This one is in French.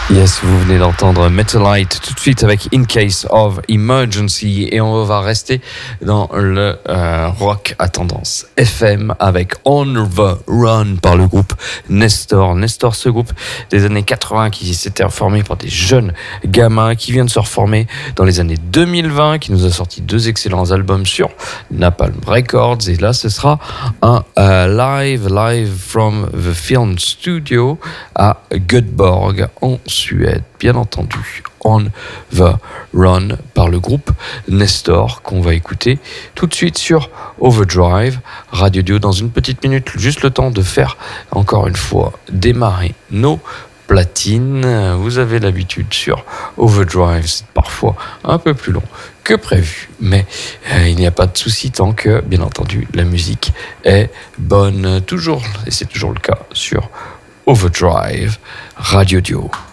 Yes, vous venez d'entendre Metalite tout de suite avec In Case of Emergency et on va rester dans le rock à tendance FM avec On the Run par le groupe Nestor. Nestor, ce groupe des années 80 qui s'était formé par des jeunes gamins qui vient de se reformer dans les années 2020, qui nous a sorti 2 excellents albums sur Napalm Records et là ce sera un live from the film studio à Göteborg en Suède, bien entendu. On the Run par le groupe Nestor qu'on va écouter tout de suite sur Overdrive Radio Dio dans une petite minute, juste le temps de faire encore une fois démarrer nos platines. Vous avez l'habitude sur Overdrive, c'est parfois un peu plus long que prévu, mais il n'y a pas de souci tant que, bien entendu, la musique est bonne toujours, et c'est toujours le cas sur Overdrive Radio Dio.